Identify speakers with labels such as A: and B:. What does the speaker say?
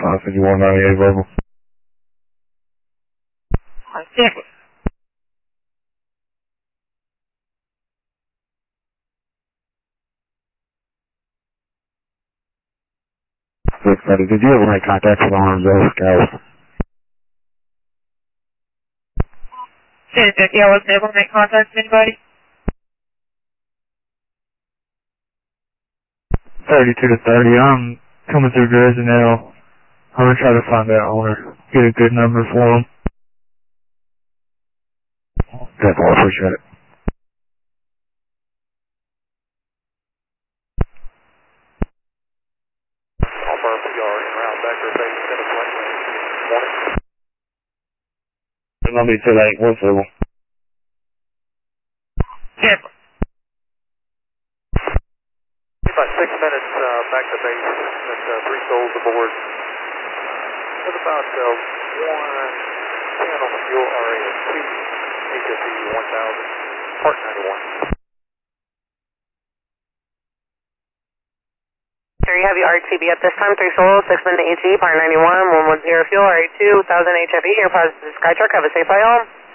A: 5198 verbal.
B: Tampa.
A: 630, did you ever make contact with Arms over Scouts?
B: 1050, I wasn't able to make contact with anybody.
C: 32 to 30, I'm coming through Jersey now. I'm going to try to find that owner, get a good number for him.
A: Definitely appreciate it.
D: Alpha PR en route back to base 7 flight range. Morning.
A: It's going to be too late. What's the
B: Tampa.
D: About 6 minutes back to base with 3 souls aboard. With about 110 on the fuel RAS2, HFE 1000, Part 91.
E: Sir, you have your RTB at this time, 3 souls, 6 minutes AG, Part 91, 110 fuel, RA2, 1000 HFE, your positive Skytruck, have a safe flight home.